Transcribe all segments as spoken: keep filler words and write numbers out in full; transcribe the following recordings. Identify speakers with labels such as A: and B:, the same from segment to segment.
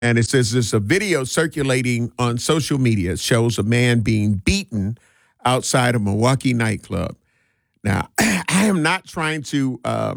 A: And it says there's a video circulating on social media. It shows a man being beaten outside a Milwaukee nightclub. Now, I am not trying to uh,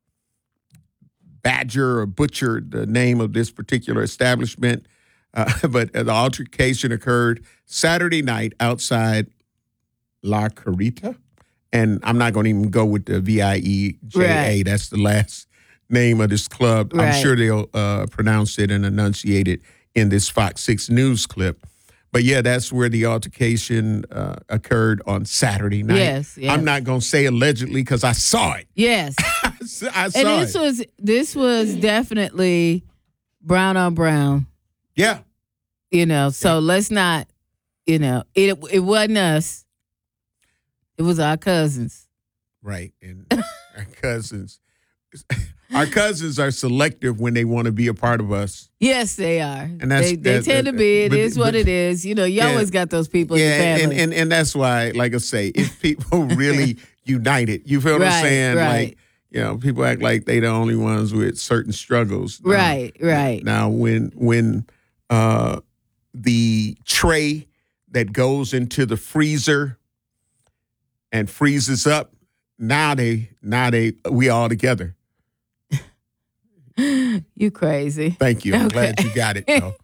A: badger or butcher the name of this particular establishment, uh, but the altercation occurred Saturday night outside La Carita. And I'm not going to even go with the V I E J A. Right. That's the last name of this club. Right. I'm sure they'll uh, pronounce it and enunciate it in this Fox six News clip. But, yeah, that's where the altercation uh, occurred on Saturday night.
B: Yes, yes.
A: I'm not going to say allegedly because I saw it.
B: Yes.
A: I saw
B: and this
A: it.
B: was this was definitely brown on brown.
A: Yeah.
B: You know, so
A: yeah.
B: let's not, you know, it it wasn't us. It was our cousins.
A: Right. And our cousins. Our cousins are selective when they want to be a part of us.
B: Yes, they are.
A: And that's,
B: they they
A: that,
B: tend
A: that,
B: to be. It
A: but,
B: is what
A: but,
B: it is. You know, you
A: yeah,
B: always got those people
A: yeah,
B: in your family.
A: And, and, and that's why, like I say, if people really united, you feel what
B: right,
A: I'm saying?
B: Right.
A: Like, you know, people act like they the only ones with certain struggles.
B: Right,
A: now,
B: right.
A: Now, when when uh, the tray that goes into the freezer and freezes up, now they now they we all together.
B: You crazy.
A: Thank you. I'm
B: okay.
A: glad you got it, though.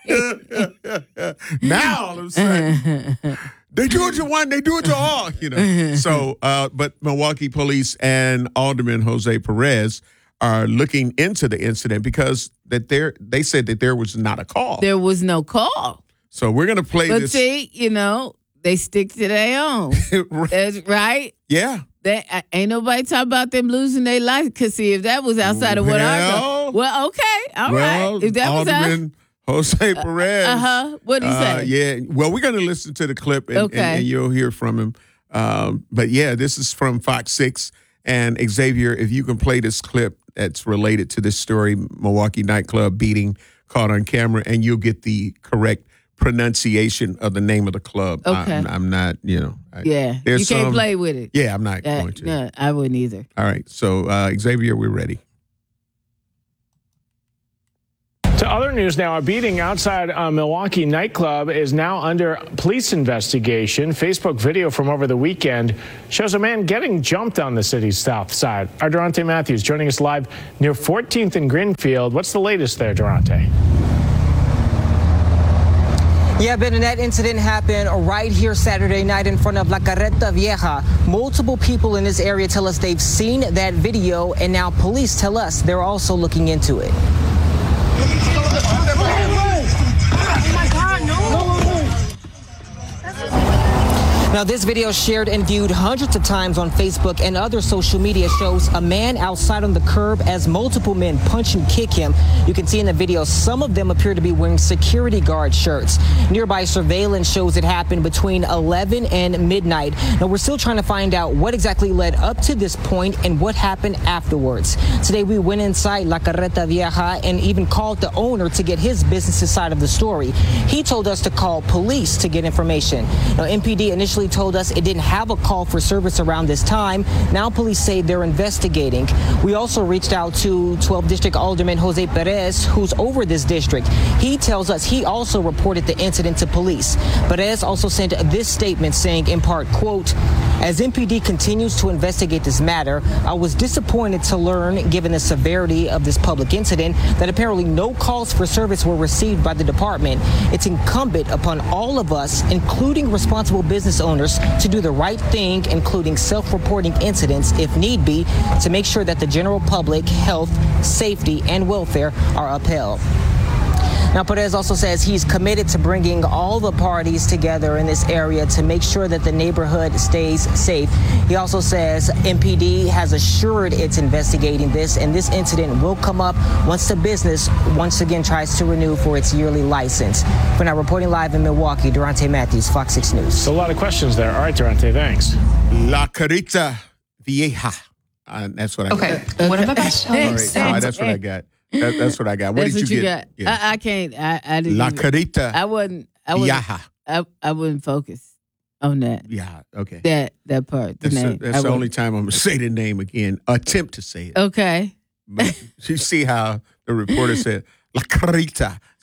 A: Now all of a sudden, they do it to one, they do it to all, you know. So, uh, but Milwaukee police and Alderman Jose Perez are looking into the incident because that there they said that there was not a call.
B: There was no call.
A: So we're going to play
B: but
A: this.
B: But see, you know, they stick to their own. That's right.
A: Yeah.
B: That uh, ain't nobody talking about them losing their life. Because see, if that was outside of what
A: well,
B: I know, well, okay, all
A: well,
B: right. If that
A: Alderman
B: was
A: Jose Perez.
B: Uh huh. What did he
A: uh,
B: say?
A: Yeah. Well, we're going to listen to the clip and,
B: okay.
A: and, and you'll hear from him. Um, but yeah, this is from Fox six. And Xavier, if you can play this clip that's related to this story, Milwaukee nightclub beating caught on camera, and you'll get the correct pronunciation of the name of the club.
B: Okay.
A: I'm, I'm not, you know. I,
B: yeah. You can't
A: some,
B: play with it.
A: Yeah, I'm not
B: uh,
A: going to.
B: No, I wouldn't either.
A: All right. So, uh, Xavier, we're ready.
C: To other news now, a beating outside a Milwaukee nightclub is now under police investigation. Facebook video from over the weekend shows a man getting jumped on the city's south side. Our Durante Matthews joining us live near fourteenth and Greenfield. What's the latest there, Durante?
D: Yeah, Ben, and that incident happened right here Saturday night in front of La Carreta Vieja. Multiple people in this area tell us they've seen that video, and now police tell us they're also looking into it. Now, this video shared and viewed hundreds of times on Facebook and other social media shows a man outside on the curb as multiple men punch and kick him. You can see in the video some of them appear to be wearing security guard shirts. Nearby surveillance shows it happened between eleven and midnight. Now, we're still trying to find out what exactly led up to this point and what happened afterwards. Today, we went inside La Carreta Vieja and even called the owner to get his business side of the story. He told us to call police to get information. Now, M P D initially told us it didn't have a call for service around this time. Now police say they're investigating. We also reached out to twelfth District Alderman Jose Perez, who's over this district. He tells us he also reported the incident to police. Perez also sent this statement saying, in part, quote, "As M P D continues to investigate this matter, I was disappointed to learn, given the severity of this public incident, that apparently no calls for service were received by the department. It's incumbent upon all of us, including responsible business owners, to do the right thing, including self-reporting incidents if need be, to make sure that the general public health, safety, and welfare are upheld." Now, Perez also says he's committed to bringing all the parties together in this area to make sure that the neighborhood stays safe. He also says M P D has assured it's investigating this, and this incident will come up once the business once again tries to renew for its yearly license. For now, reporting live in Milwaukee, Durante Matthews, Fox six News.
C: So a lot of questions there. All right, Durante, thanks.
A: La Carreta Vieja. Uh, that's what I
E: okay.
A: got.
E: Okay. What am I about?
A: All right, so that's what I got. That, that's what I got. What
B: that's
A: did
B: what
A: you,
B: you
A: get?
B: got.
A: Yeah.
B: I, I can't. I, I didn't.
A: La
B: even,
A: Carreta.
B: I wasn't. I wasn't.
A: Vieja.
B: I, I wouldn't focus on that.
A: Yeah. Okay.
B: That that part. The
A: that's
B: name.
A: a, that's the only time I'm gonna say the name again. Attempt to say it.
B: Okay.
A: But you see how the reporter said La Carreta.